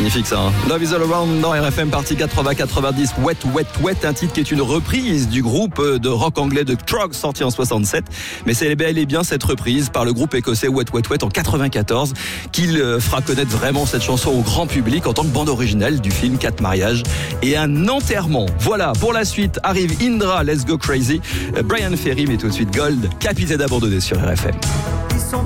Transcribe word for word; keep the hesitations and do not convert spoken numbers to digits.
magnifique ça. Hein. Love is all around dans R F M partie quatre-vingts quatre-vingt-dix. Wet, wet, wet, un titre qui est une reprise du groupe de rock anglais de Trog sorti en soixante-sept. Mais c'est bel et bien cette reprise par le groupe écossais Wet, wet, wet en quatre-vingt-quatorze qu'il fera connaître vraiment cette chanson au grand public en tant que bande originale du film Quatre mariages et un enterrement. Voilà, pour la suite arrive Indra, Let's Go Crazy. Brian Ferry, mais tout de suite Gold, Capitaine abandonné sur R F M.